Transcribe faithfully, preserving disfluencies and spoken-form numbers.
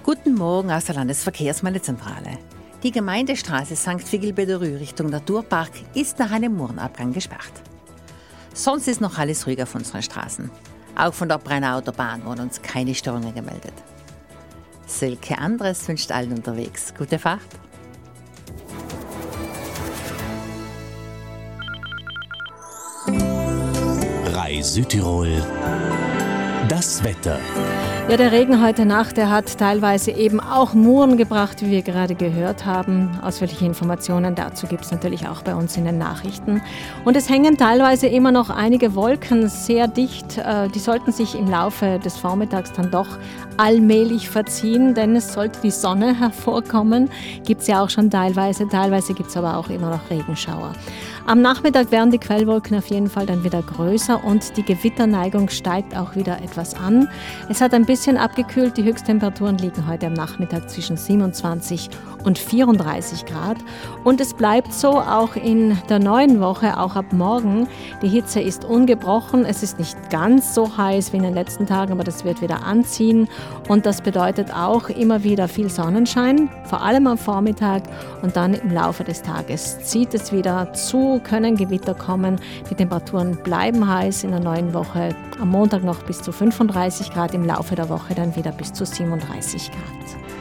Guten Morgen aus der Landesverkehrsmeldezentrale. Die Gemeindestraße Sankt Vigilbederü Richtung Naturpark ist nach einem Murenabgang gesperrt. Sonst ist noch alles ruhig auf unseren Straßen. Auch von der Brenner Autobahn wurden uns keine Störungen gemeldet. Silke Andres wünscht allen unterwegs gute Fahrt. Rai Südtirol. Das Wetter. Ja, der Regen heute Nacht, der hat teilweise eben auch Muren gebracht, wie wir gerade gehört haben. Ausführliche Informationen dazu gibt es natürlich auch bei uns in den Nachrichten. Und es hängen teilweise immer noch einige Wolken sehr dicht. Die sollten sich im Laufe des Vormittags dann doch allmählich verziehen, denn es sollte die Sonne hervorkommen. Gibt es ja auch schon teilweise, teilweise gibt es aber auch immer noch Regenschauer. Am Nachmittag werden die Quellwolken auf jeden Fall dann wieder größer und die Gewitterneigung steigt auch wieder etwas an. Es hat ein bisschen abgekühlt, die Höchsttemperaturen liegen heute am Nachmittag zwischen siebenundzwanzig und vierunddreißig Grad. Und es bleibt so auch in der neuen Woche, auch ab morgen. Die Hitze ist ungebrochen, es ist nicht ganz so heiß wie in den letzten Tagen, aber das wird wieder anziehen. Und das bedeutet auch immer wieder viel Sonnenschein, vor allem am Vormittag und dann im Laufe des Tages zieht es wieder zu, können Gewitter kommen. Die Temperaturen bleiben heiß in der neuen Woche. Am Montag noch bis zu fünfunddreißig Grad, im Laufe der Woche dann wieder bis zu siebenunddreißig Grad.